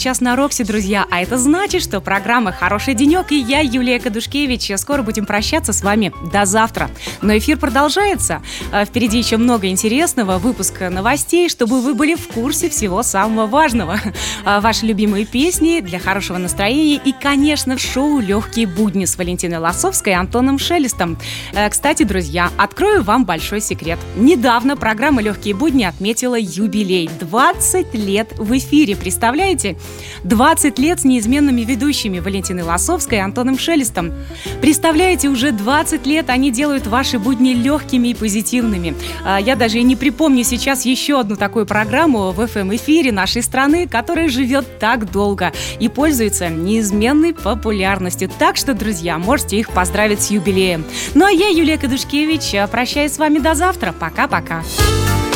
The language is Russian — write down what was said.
сейчас на Рокси, друзья. А это значит, что программа «Хороший денек» и я, Юлия Кадушкевич, скоро будем прощаться с вами до завтра. Но эфир продолжается. Впереди еще много интересного, выпуск новостей, чтобы вы были в курсе всего самого важного. Ваши любимые песни для хорошего настроения и, конечно, шоу «Легкие будни» с Валентиной Лосовской и Антоном Шелестом. Кстати, друзья, открою вам большой секрет. Недавно программа «Легкие будни» отметила юбилей. 20 лет в эфире, представляете? 20 лет с неизменными ведущими Валентиной Лосовской и Антоном Шелестом. Представляете, уже 20 лет они делают ваши будни легкими и позитивными. Я даже и не припомню сейчас еще одну такую программу в FM-эфире нашей страны, которая живет так долго и пользуется неизменной популярностью. Так что, друзья, можете их поздравить с юбилеем. Ну а я, Юлия Кадушкевич, прощаюсь с вами до завтра. Пока-пока.